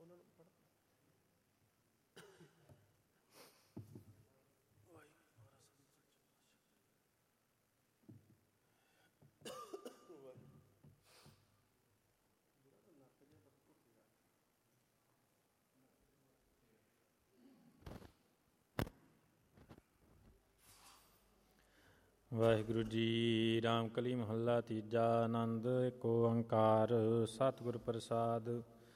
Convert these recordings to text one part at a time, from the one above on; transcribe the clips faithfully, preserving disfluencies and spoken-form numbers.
ਵਾਹਿਗੁਰੂ ਜੀ। ਰਾਮਕਲੀ ਮਹੱਲਾ ਤੀਜਾ। ਆਨੰਦ ਏਕ ਓੰਕਾਰ ਸਤਿਗੁਰ ਪ੍ਰਸਾਦ।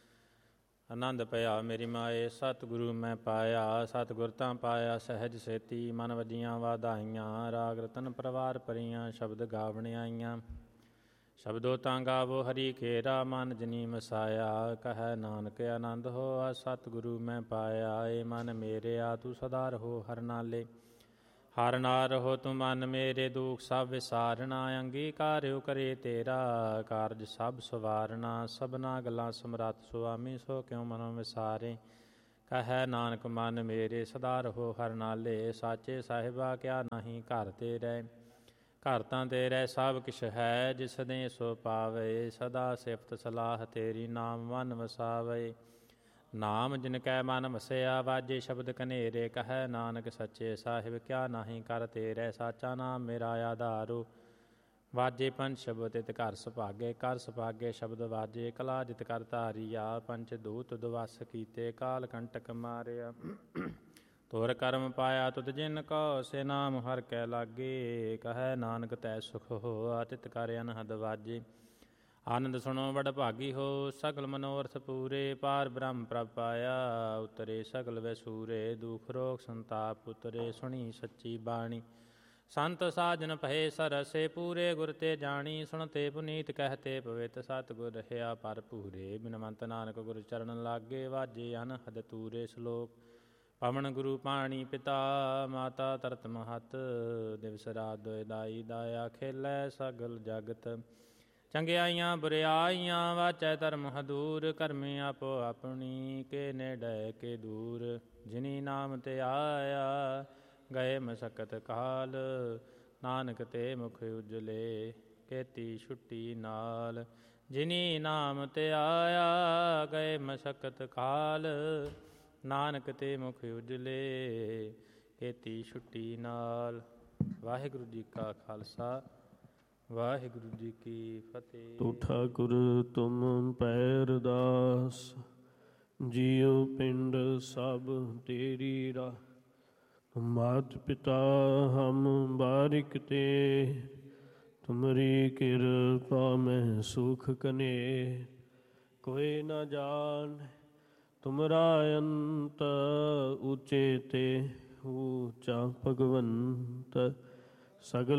ਆਨੰਦ ਭਇਆ ਮੇਰੀ ਮਾਏ ਸਤਿਗੁਰੂ ਮੈਂ ਪਾਇਆ। ਸਤਿਗੁਰ ਤਾਂ ਪਾਇਆ ਸਹਿਜ ਸੇਤੀ। ਮਨ ਵੱਜੀਆਂ ਵਾਧਾਈਆਂ। ਰਾਗ ਰਤਨ ਪਰਵਾਰ ਭਰੀਆਂ ਸ਼ਬਦ ਗਾਵਣ ਆਈਆਂ। ਸ਼ਬਦੋ ਤਾਂ ਗਾਵੋ ਹਰੀ ਕੇਰਾ। ਮਨ ਜਨੀ ਮਸਾਇਆ। ਕਹੈ ਨਾਨਕ ਆਨੰਦ ਹੋਆ ਸਤਿਗੁਰੂ ਮੈਂ ਪਾਇਆ। ਏ ਮਨ ਮੇਰਿਆ ਤੂੰ ਸਦਾ ਰਹੋ ਹਰ ਨਾਲੇ। ਹਰ ਨਾਲ ਰਹੋ ਤੂੰ ਮਨ ਮੇਰੇ। ਦੁਖ ਸਭ ਵਿਸਾਰਨਾ। ਅੰਗੀਕਾਰਿਓ ਕਰੇ ਤੇਰਾ। ਕਾਰਜ ਸਭ ਸਵਾਰਨਾ। ਸਭਨਾ ਗੱਲਾਂ ਸਮਰੱਥ ਸੁਆਮੀ ਸੋ ਕਿਉ ਮਨੋ ਵਿਸਾਰੇ। ਕਹੈ ਨਾਨਕ ਮਨ ਮੇਰੇ ਸਦਾ ਰਹੋ ਹਰ ਨਾਲੇ। ਸਾਚੇ ਸਾਹਿਬਾ ਕਿਆ ਨਹੀਂ ਘਰ ਤੇਰੇ। ਘਰ ਤਾਂ ਤੇਰੇ ਸਭ ਕਿਛ ਹੈ। ਜਿਸ ਦੇ ਸੋ ਪਾਵੇ। ਸਦਾ ਸਿਫਤ ਸਲਾਹ ਤੇਰੀ ਨਾਮ ਮਨ ਵਸਾਵੇ। ਨਾਮ ਜਿਨ ਕੈ ਮਨ ਵਸਿਆ। ਵਾਜੇ ਸ਼ਬਦ ਕਨੇਰੇ। ਕਹੈ ਨਾਨਕ ਸੱਚੇ ਸਾਹਿਬ ਕਿਆ ਨਾਹੀਂ ਕਰ ਤੇਰੇ। ਸਾਚਾ ਨਾਮ ਮੇਰਾ ਆਧਾਰੋ। ਵਾਜੇ ਪੰਜ ਸ਼ਬਦ ਤਿਤ ਘਰ ਸੁਭਾਗੇ। ਕਰ ਸੁਭਾਗੇ ਸ਼ਬਦ ਵਾਜੇ। ਕਲਾ ਜਿਤ ਕਰ ਧਾਰੀਆ। ਪੰਚ ਦੂਤ ਦੁਵਸ ਕੀਤੇ। ਕਾਲ ਕੰਟਕ ਮਾਰਿਆ। ਤੁਰ ਕਰਮ ਪਾਇਆ ਤੁਧ ਜਿਨ ਕੋ। ਸੇ ਨਾਮ ਹਰਿ ਕੈ ਲਾਗੇ। ਕਹੈ ਨਾਨਕ ਤੈ ਸੁਖ ਹੋਆ। ਤਿਤ ਕਰ ਅਨਹਦ ਵਾਜੇ। ਆਨੰਦ ਸੁਣੋ ਵਡ ਭਾਗੀ ਹੋ। ਸਗਲ ਮਨੋਰਥ ਪੂਰੇ। ਪਾਰ ਬ੍ਰਹਮ ਪ੍ਰਭ ਪਾਇਆ। ਉਤਰੇ ਸਗਲ ਵੈਸੂਰੇ। ਦੁਖ ਰੋਗ ਸੰਤਾਪ ਉਤਰੇ। ਸੁਣੀ ਸੱਚੀ ਬਾਣੀ। ਸੰਤ ਸਾਜਨ ਭਏ ਸਰਸੇ। ਪੂਰੇ ਗੁਰ ਤੇ ਜਾਣੀ। ਸੁਣਤੇ ਪੁਨੀਤ ਕਹਤੇ ਪਵਿੱਤ। ਸਤਿਗੁਰ ਰਹਿਆ ਭਰਪੂਰੇ। ਬਿਨਵੰਤ ਨਾਨਕ ਗੁਰ ਚਰਨ ਲਾਗੇ। ਵਾਜੇ ਅਨਹਦ ਤੂਰੇ। ਸ਼ਲੋਕ। ਪਵਨ ਗੁਰੂ ਪਾਣੀ ਪਿਤਾ। ਮਾਤਾ ਤਰਤ ਮਹਤ। ਦਿਵਸ ਰਾਤ ਦੋਇ ਦਾਈ। ਦਾਇਆ ਖੇਲੈ ਸਗਲ ਜਗਤ। ਚੰਗਿਆਈਆਂ ਬੁਰਿਆਈਆਂ। ਵਾਚੈ ਧਰਮ ਹਦੂਰ। ਕਰਮੀ ਆਪੋ ਆਪਣੀ। ਕੇ ਨੇੜੇ ਕੇ ਦੂਰ। ਜਿਨੀ ਨਾਮ ਤੇ ਆਇਆ। ਗਏ ਮਸਕਤ ਕਾਲ। ਨਾਨਕ ਤੇ ਮੁਖ ਉਜਲੇ। ਕੇਤੀ ਛੁੱਟੀ ਨਾਲ। ਜਿਨੀ ਨਾਮ ਤੇ ਆਇਆ। ਗਏ ਮਸਕਤ ਕਾਲ। ਨਾਨਕ ਤੇ ਮੁਖ ਉਜਲੇ। ਕੇਤੀ ਛੁੱਟੀ ਨਾਲ। ਵਾਹਿਗੁਰੂ ਜੀ ਕਾ ਖਾਲਸਾ ਵਾਹਿਗੁਰੂ ਜੀ ਕੀ ਫਤਿਹ। ਤੂੰ ਠਾਕੁਰ ਤੁਮ ਪੈ ਅਰਦਾਸ। ਜੀਉ ਪਿੰਡ ਸਭ ਤੇਰੀ ਰਾ। ਮਾਤ ਪਿਤਾ ਹਮ ਬਾਰਿਕ ਤੇ। ਤੁਮਰੀ ਕਿਰਪਾ ਮੈਂ ਸੁਖ ਕਨੇ। ਕੋਈ ਨ ਜਾਣ ਤੁਮਰਾ ਅੰਤ। ਉੱਚੇ ਤੇ ਊਚਾ ਭਗਵੰਤ। ਸਗਲ